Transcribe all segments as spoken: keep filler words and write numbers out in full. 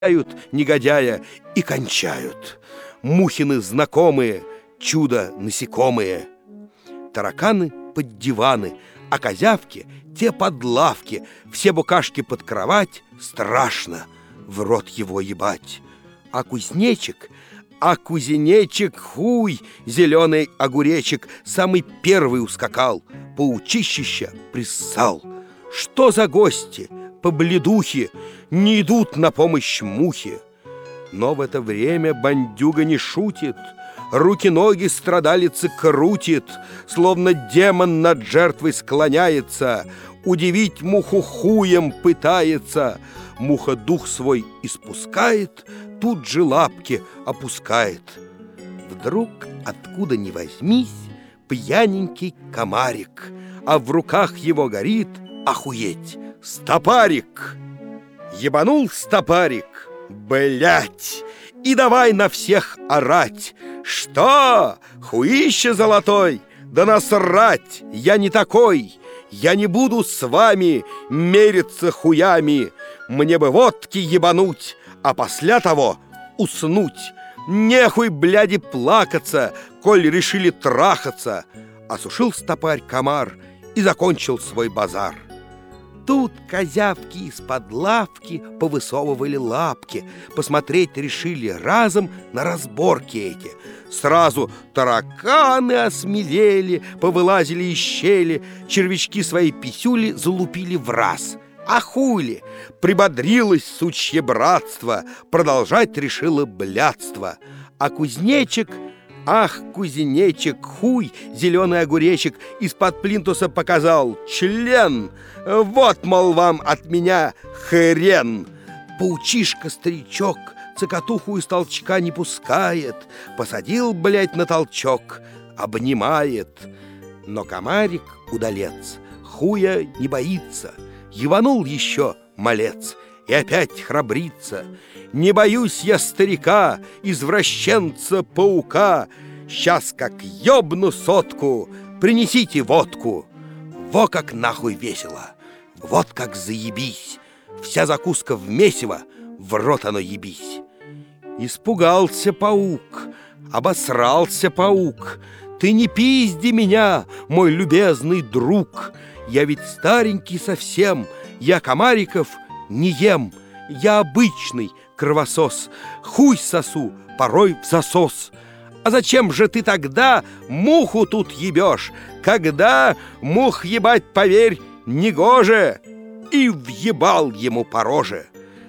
негодяя и кончают. Мухины знакомые, чудо насекомые. Тараканы под диваны, а козявки те под лавки, все букашки под кровать, страшно в рот его ебать. А кузнечик, а кузнечик хуй, зеленый огуречек, самый первый ускакал, паучищища приссал. Что за гости, побледухи, не идут на помощь мухи? Но в это время бандюга не шутит, руки-ноги страдалицы крутит, словно демон над жертвой склоняется, удивить муху хуем пытается. Муха дух свой испускает, тут же лапки опускает. Вдруг, откуда ни возьмись, пьяненький комарик, а в руках его горит, охуеть, стопарик. Ебанул стопарик, блять, и давай на всех орать. Что? Хуище золотой? Да насрать, я не такой. Я не буду с вами мериться хуями. Мне бы водки ебануть, а после того уснуть. Нехуй, бляди, плакаться, коль решили трахаться. Осушил стопарь комар и закончил свой базар. Тут козявки из-под лавки повысовывали лапки, посмотреть решили разом на разборки эти. Сразу тараканы осмелели, повылазили из щели, червячки свои писюли залупили в раз. А хули? Прибодрилось сучье братство, продолжать решило блядство. А кузнечик... Ах, кузнечик, хуй, зеленый огуречек, из-под плинтуса показал член. Вот, мол, вам от меня хрен. Паучишка-старичок цокотуху из толчка не пускает, посадил, блядь, на толчок, обнимает. Но комарик-удалец хуя не боится, ебанул еще малец и опять храбрится. Не боюсь я старика, извращенца-паука. Сейчас как ёбну сотку, принесите водку. Во как нахуй весело, вот как заебись. Вся закуска в месиво, в рот оно ебись. Испугался паук, обосрался паук. Ты не пизди меня, мой любезный друг. Я ведь старенький совсем, я комариков не ем. Я обычный кровосос, хуй сосу порой в засос. А зачем же ты тогда муху тут ебешь, когда мух ебать, поверь, негоже? И въебал ему по роже.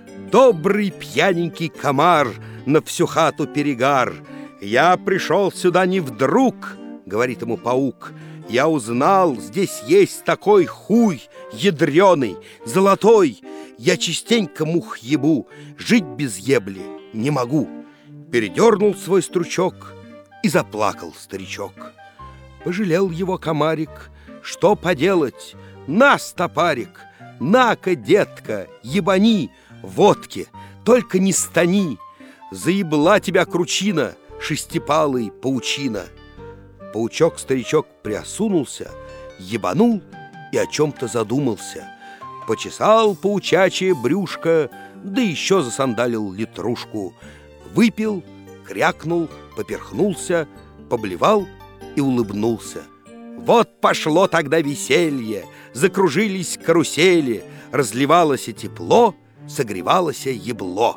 Добрый пьяненький комар, на всю хату перегар. Я пришел сюда не вдруг, говорит ему паук. Я узнал, здесь есть такой хуй ядреный, золотой. Я частенько мух ебу, жить без ебли не могу. Передернул свой стручок и заплакал старичок. Пожалел его комарик, что поделать? На, стопарик, на-ка, детка, ебани водки, только не стани. Заебла тебя кручина, шестипалый паучина. Паучок-старичок приосунулся, ебанул и о чем-то задумался. Почесал паучачье брюшко, да еще засандалил литрушку. Выпил, крякнул, поперхнулся, поблевал и улыбнулся. Вот пошло тогда веселье, закружились карусели, разливалось тепло, согревалось ебло.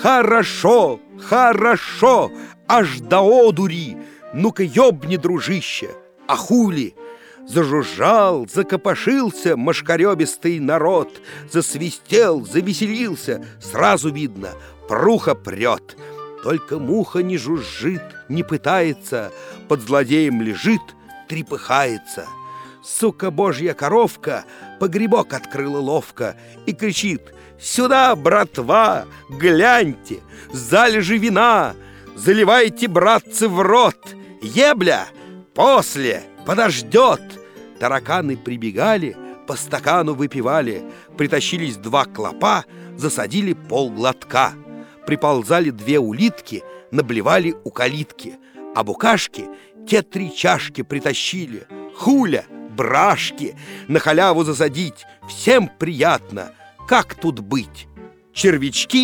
Хорошо, хорошо, аж до одури, ну-ка ёбни, дружище, а хули? Зажужжал, закопошился мошкарёбистый народ, засвистел, завеселился, сразу видно, пруха прет. Только муха не жужжит, не пытается, под злодеем лежит, трепыхается. Сука божья коровка погребок открыла ловко и кричит: «Сюда, братва, гляньте, залежи вина, заливайте, братцы, в рот, ебля после подождет». Тараканы прибегали, по стакану выпивали, притащились два клопа, засадили полглотка. Приползали две улитки, наблевали у калитки, а букашки те три чашки притащили. Хуля, брашки, на халяву засадить, всем приятно. Как тут быть? Червячки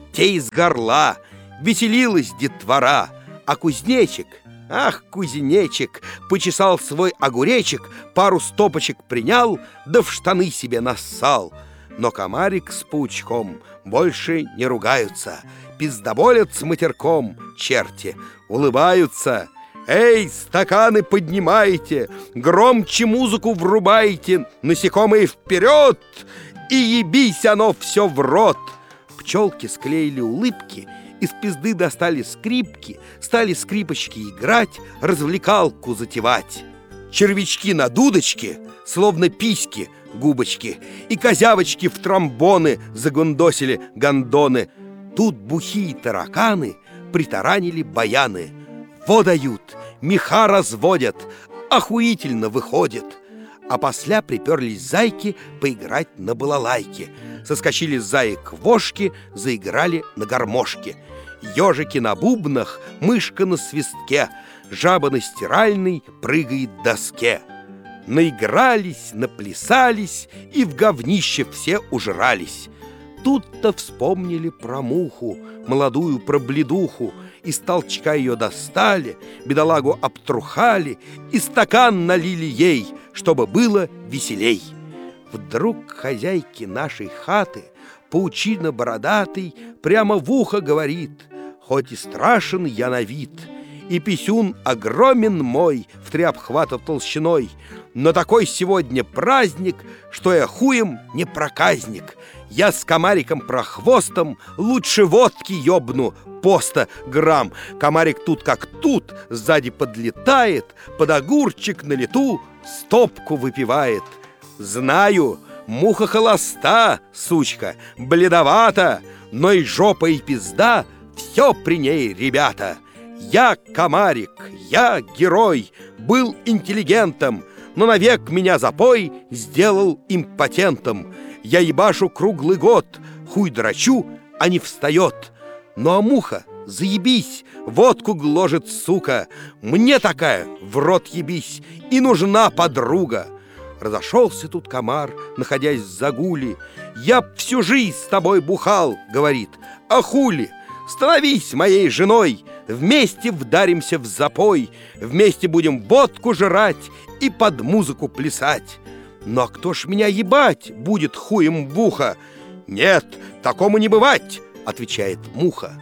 те из горла. Веселилась детвора, а кузнечик, ах, кузнечик, почесал свой огуречек, пару стопочек принял, да в штаны себе нассал. Но комарик с паучком больше не ругаются, пиздоболят с матерком, черти улыбаются. Эй, стаканы поднимайте, громче музыку врубайте, насекомые вперед, и ебись оно все в рот. Пчелки склеили улыбки, из пизды достали скрипки, стали скрипочки играть, развлекалку затевать. Червячки на дудочке, словно письки, губочки, и козявочки в тромбоны загундосили гондоны. Тут бухие тараканы притаранили баяны. Во дают, меха разводят, охуительно выходит. А после приперлись зайки поиграть на балалайке. Соскочили с заек вошки, заиграли на гармошке. Ежики на бубнах, мышка на свистке, жаба на стиральной прыгает доске. Наигрались, наплясались и в говнище все ужрались. Тут-то вспомнили про муху, молодую пробледуху, из толчка ее достали, бедолагу обтрухали и стакан налили ей, чтобы было веселей. Вдруг хозяйки нашей хаты паучина бородатый прямо в ухо говорит: хоть и страшен я на вид, и писюн огромен мой в три обхвата толщиной, но такой сегодня праздник, что я хуем не проказник. Я с комариком прохвостом лучше водки ёбну поста грамм. Комарик тут как тут, сзади подлетает, под огурчик на лету стопку выпивает. Знаю, муха холоста, сучка, бледовата, но и жопа, и пизда — все при ней, ребята. Я комарик, я герой, был интеллигентом, но навек меня запой сделал импотентом. Я ебашу круглый год, хуй драчу, а не встает. Ну а муха, заебись, водку гложет, сука. Мне такая в рот ебись, и нужна подруга. Разошелся тут комар, находясь в загуле. Я всю жизнь с тобой бухал, говорит. А хули? Становись моей женой, вместе вдаримся в запой, вместе будем водку жрать и под музыку плясать. Но кто ж меня ебать будет хуем в ухо? Нет, такому не бывать, отвечает муха.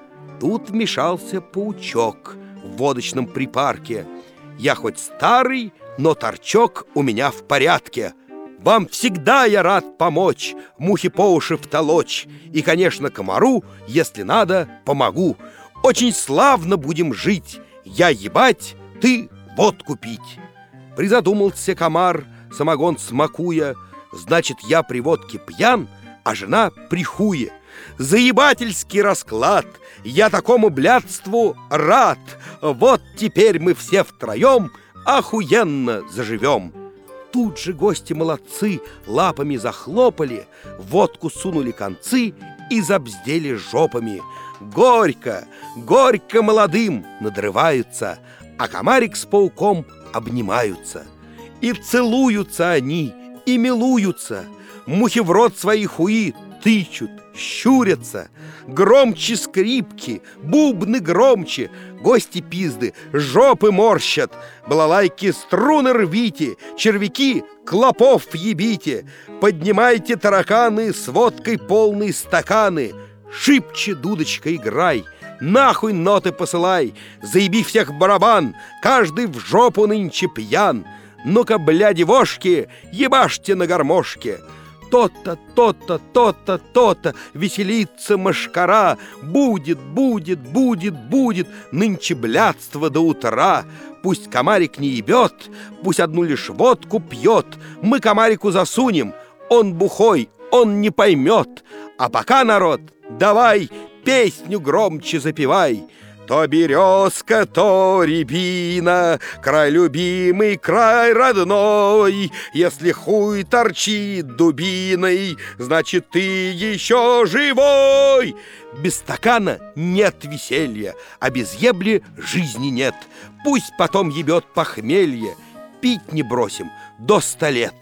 Тут вмешался паучок в водочном припарке. Я хоть старый, но торчок у меня в порядке. Вам всегда я рад помочь, мухи по уши втолочь. И, конечно, комару, если надо, помогу. Очень славно будем жить. Я ебать, ты водку пить. Призадумался комар, самогон смакуя. Значит, я при водке пьян, а жена при хуе. Заебательский расклад, я такому блядству рад. Вот теперь мы все втроем охуенно заживем. Тут же гости молодцы лапами захлопали, водку сунули концы и забздели жопами. Горько, горько молодым надрываются, а комарик с пауком обнимаются. И целуются они, и милуются, мухи в рот свои хуи тычут, щурятся. Громче скрипки, бубны громче, гости пизды жопы морщат. Балалайки струны рвите, червяки клопов ебите. Поднимайте тараканы с водкой полные стаканы. Шибче, дудочка, играй, нахуй ноты посылай. Заеби всех барабан, каждый в жопу нынче пьян. Ну-ка, бляди-вошки, ебашьте на гармошке. То-то, то-то, то-то, то-то веселится мошкара. Будет, будет, будет, будет нынче блядство до утра. Пусть комарик не ебет, пусть одну лишь водку пьет. Мы комарику засунем, он бухой, он не поймет. А пока, народ, давай песню громче запевай. То березка, то рябина, край любимый, край родной. Если хуй торчит дубиной, значит, ты еще живой. Без стакана нет веселья, а без ебли жизни нет. Пусть потом ебет похмелье, пить не бросим до ста лет.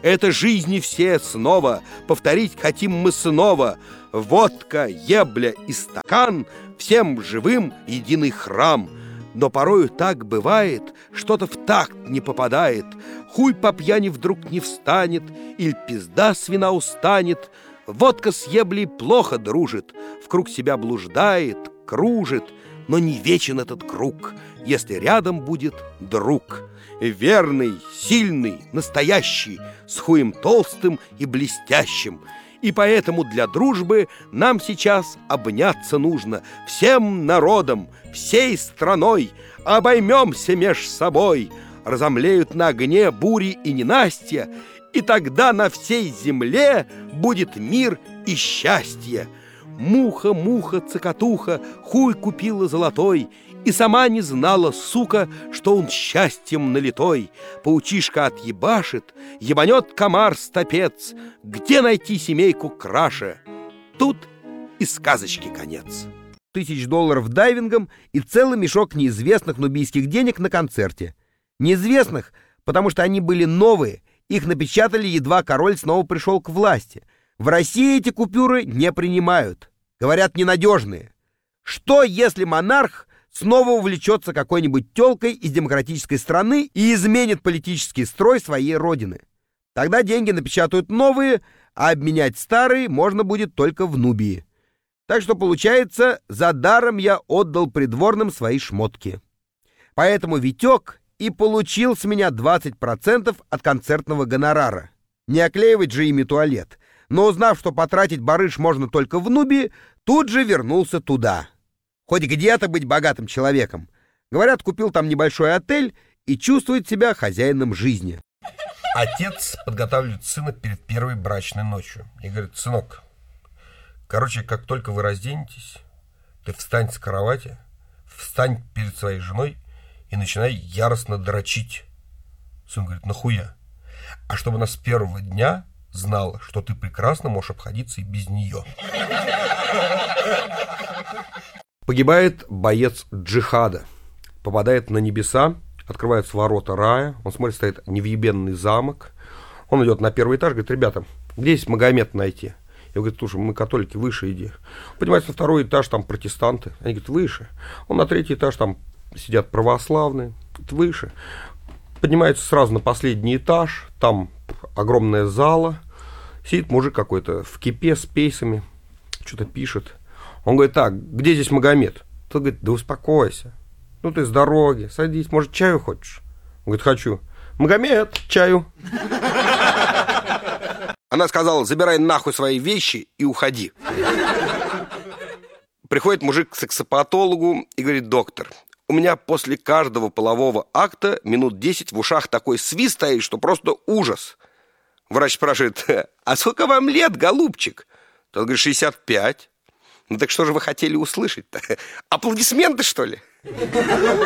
Это жизни все снова, повторить хотим мы снова. Водка, ебля и стакан, всем живым единый храм. Но порою так бывает, что-то в такт не попадает. Хуй по пьяни вдруг не встанет, или пизда с вина устанет. Водка с еблей плохо дружит, в круг себя блуждает, кружит. Но не вечен этот круг, если рядом будет друг. Верный, сильный, настоящий, с хуем толстым и блестящим. И поэтому для дружбы нам сейчас обняться нужно всем народом, всей страной. Обоймемся меж собой, разомлеют на огне бури и ненастья, и тогда на всей земле будет мир и счастье. Муха, муха, цокотуха, хуй купила золотой, и сама не знала, сука, что он счастьем налитой. Паучишка отъебашит, ебанет комар-стопец. Где найти семейку краше? Тут и сказочки конец. Тысяч долларов дайвингом и целый мешок неизвестных нубийских денег на концерте. Неизвестных, потому что они были новые, их напечатали, едва король снова пришел к власти. В России эти купюры не принимают. Говорят, ненадежные. Что, если монарх снова увлечется какой-нибудь тёлкой из демократической страны и изменит политический строй своей родины? Тогда деньги напечатают новые, а обменять старые можно будет только в Нубии. Так что, получается, за даром я отдал придворным свои шмотки. Поэтому Витек и получил с меня двадцать процентов от концертного гонорара. Не оклеивать же ими туалет. Но узнав, что потратить барыш можно только в Нубии, тут же вернулся туда. Хоть где-то быть богатым человеком. Говорят, купил там небольшой отель и чувствует себя хозяином жизни. Отец подготавливает сына перед первой брачной ночью и говорит: сынок, короче, как только вы разденетесь, ты встань с кровати, встань перед своей женой и начинай яростно дрочить. Сын говорит: нахуя? А чтобы она с первого дня знала, что ты прекрасно можешь обходиться и без нее. Погибает боец джихада, попадает на небеса, открываются ворота рая, он смотрит, стоит невъебенный замок, он идет на первый этаж, говорит: ребята, где здесь Магомед найти? Я говорю: слушай, мы католики, выше иди. Поднимается на второй этаж, там протестанты, они говорят: выше. Он на третий этаж, там сидят православные, выше. Поднимается сразу на последний этаж, там огромная зала, сидит мужик какой-то в кипе с пейсами, что-то пишет. Он говорит: так, где здесь Магомед? Тот говорит: да успокойся, ну ты с дороги, садись, может, чаю хочешь? Он говорит: хочу. Магомед, чаю. Она сказала: забирай нахуй свои вещи и уходи. Приходит мужик к сексопатологу и говорит: доктор, у меня после каждого полового акта минут десять в ушах такой свист стоит, что просто ужас. Врач спрашивает: а сколько вам лет, голубчик? Тот говорит: шестьдесят пять. Ну так что же вы хотели услышать-то? Аплодисменты, что ли?